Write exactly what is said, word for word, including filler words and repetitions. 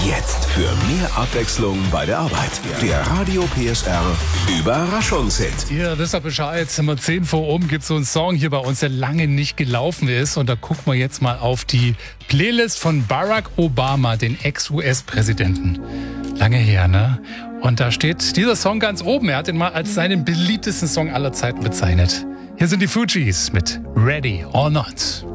Jetzt für mehr Abwechslung bei der Arbeit. Der Radio P S R Überraschungshit. Ihr wisst doch Bescheid, immer zehn vor oben gibt es so einen Song hier bei uns, der lange nicht gelaufen ist. Und da gucken wir jetzt mal auf die Playlist von Barack Obama, den Ex-U S-Präsidenten. Lange her, ne? Und da steht dieser Song ganz oben. Er hat ihn mal als seinen beliebtesten Song aller Zeiten bezeichnet. Hier sind die Fugees mit Ready or Not.